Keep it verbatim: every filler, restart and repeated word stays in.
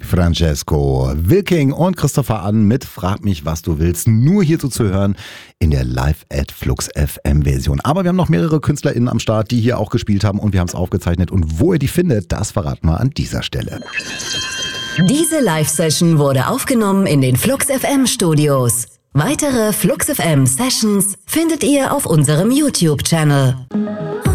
Francesco Wilking und Christopher an mit Frag mich, was du willst. Nur hierzu zu hören in der Live at Flux F M Version. Aber wir haben noch mehrere KünstlerInnen am Start, die hier auch gespielt haben und wir haben es aufgezeichnet. Und wo ihr die findet, das verraten wir an dieser Stelle. Diese Live-Session wurde aufgenommen in den Flux F M Studios. Weitere Flux F M Sessions findet ihr auf unserem YouTube-Channel.